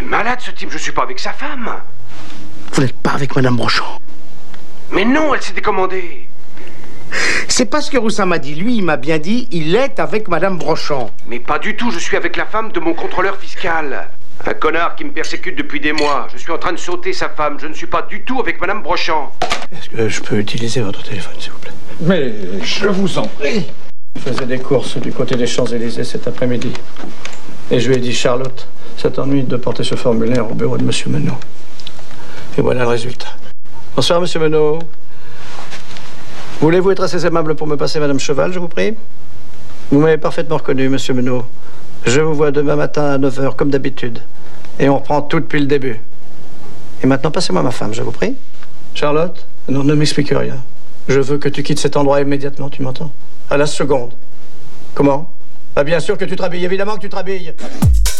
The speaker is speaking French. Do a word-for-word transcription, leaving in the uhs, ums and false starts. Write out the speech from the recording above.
malade ce type, je suis pas avec sa femme. Vous n'êtes pas avec Madame Brochant? Mais non, elle s'est décommandée. C'est pas ce que Roussin m'a dit. Lui, il m'a bien dit, il est avec Madame Brochant. Mais pas du tout, je suis avec la femme de mon contrôleur fiscal. Un connard qui me persécute depuis des mois. Je suis en train de sauter sa femme. Je ne suis pas du tout avec Madame Brochant. Est-ce que je peux utiliser votre téléphone, s'il vous plaît? Mais je vous en prie. Je faisais des courses du côté des Champs-Élysées cet après-midi. Et je lui ai dit, Charlotte, ça t'ennuie de porter ce formulaire au bureau de Monsieur Menot. Et voilà le résultat. Bonsoir, Monsieur Menot. Voulez-vous être assez aimable pour me passer Madame Cheval, je vous prie? Vous m'avez parfaitement reconnu, Monsieur Menot. Je vous vois demain matin à neuf heures, comme d'habitude. Et on reprend tout depuis le début. Et maintenant, passez-moi ma femme, je vous prie. Charlotte? Non, ne m'explique rien. Je veux que tu quittes cet endroit immédiatement, tu m'entends? À la seconde. Comment? Ah, bien sûr que tu te rhabilles, évidemment que tu te rhabilles.